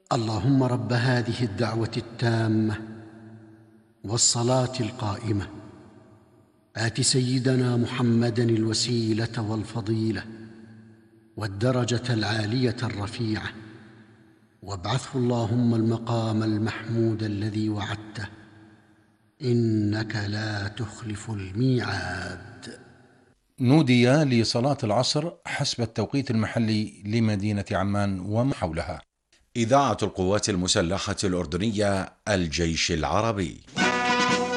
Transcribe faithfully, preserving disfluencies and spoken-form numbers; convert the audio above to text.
اللهم رب هذه الدعوة التامة والصلاة القائمة آت سيدنا محمدًا الوسيلة والفضيلة والدرجة العالية الرفيعة، وابعثه اللهم المقام المحمود الذي وعدته، إنك لا تخلف الميعاد. نودي لصلاة العصر حسب التوقيت المحلي لمدينة عمان وما حولها. إذاعة القوات المسلحة الأردنية، الجيش العربي.